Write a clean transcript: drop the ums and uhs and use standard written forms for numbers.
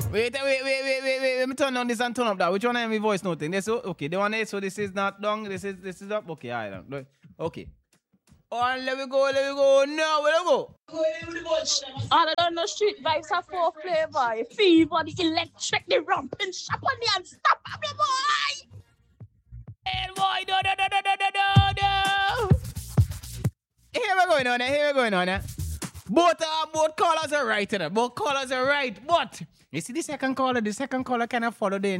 Let me turn on this and turn up that. Which one am I voice noting? This okay. The one is so this is not down. This is up. Okay, I don't. Okay. On, let me go. No, let me go. All I don't know street vibes are full flavor. Fever, the electric, the ramping, shop on the unstoppable boy. Hey, boy, no. Here we're going on. Both callers are right, Both callers are right. But you see the second caller kind of followed the